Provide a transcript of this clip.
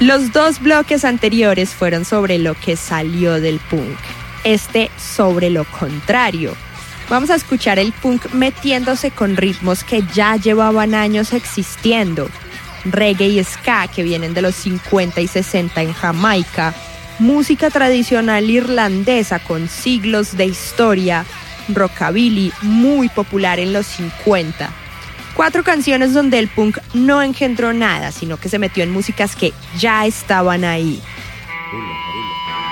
Los dos bloques anteriores fueron sobre lo que salió del punk, este sobre lo contrario. Vamos a escuchar el punk metiéndose con ritmos que ya llevaban años existiendo. Reggae y ska que vienen de los 50 y 60 en Jamaica, música tradicional irlandesa con siglos de historia, rockabilly muy popular en los 50. 4 canciones donde el punk no engendró nada, sino que se metió en músicas que ya estaban ahí.